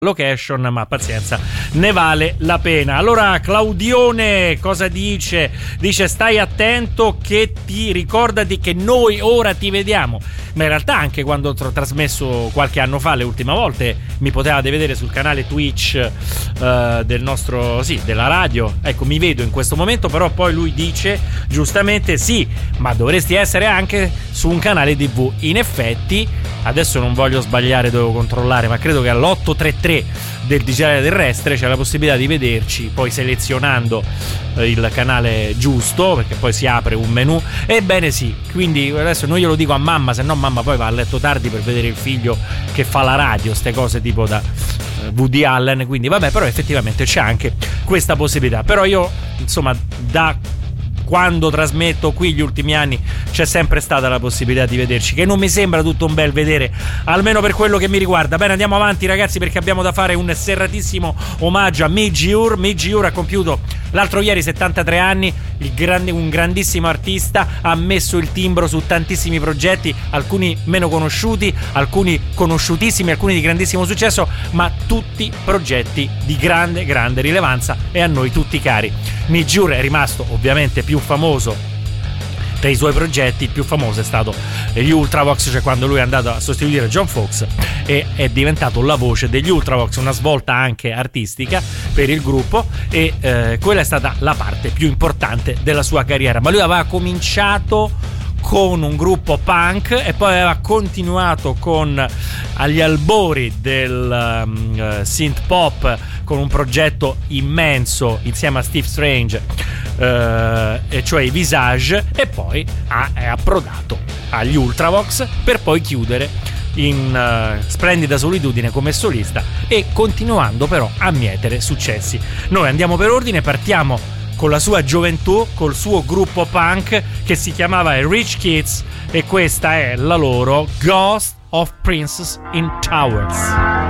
location, ma pazienza, ne vale la pena. Allora Claudione cosa dice? Dice stai attento che ti ricordati che noi ora ti vediamo. Ma in realtà anche quando ho trasmesso qualche anno fa, le ultime volte, mi potevate vedere sul canale Twitch del nostro, sì, della radio. Ecco, mi vedo in questo momento, però poi lui dice giustamente sì, ma dovresti essere anche su un canale TV. In effetti, adesso non voglio sbagliare, devo controllare, ma credo che all'833 del digitale terrestre c'è la possibilità di vederci, poi selezionando il canale giusto, perché poi si apre un menu. Ebbene sì, quindi adesso non glielo dico a mamma, se no mamma poi va a letto tardi per vedere il figlio che fa la radio, ste cose tipo da Woody Allen, quindi vabbè, però effettivamente c'è anche questa possibilità. Però io, insomma, da quando trasmetto qui gli ultimi anni c'è sempre stata la possibilità di vederci, che non mi sembra tutto un bel vedere, almeno per quello che mi riguarda. Bene, andiamo avanti ragazzi, perché abbiamo da fare un serratissimo omaggio a Midge Ure ha compiuto l'altro ieri 73 anni, un grandissimo artista, ha messo il timbro su tantissimi progetti, alcuni meno conosciuti, alcuni conosciutissimi, alcuni di grandissimo successo, ma tutti progetti di grande rilevanza e a noi tutti cari. Midge Ure è rimasto ovviamente più famoso tra i suoi progetti. Il più famoso è stato gli Ultravox, cioè quando lui è andato a sostituire John Foxx e è diventato la voce degli Ultravox, una svolta anche artistica per il gruppo, e quella è stata la parte più importante della sua carriera. Ma lui aveva cominciato con un gruppo punk e poi aveva continuato agli albori del synth pop con un progetto immenso insieme a Steve Strange, e cioè i Visage, e poi è approdato agli Ultravox per poi chiudere in splendida solitudine come solista, e continuando però a mietere successi. Noi andiamo per ordine, partiamo con la sua gioventù, col suo gruppo punk che si chiamava Rich Kids, e questa è la loro Ghost of Princess in Towers.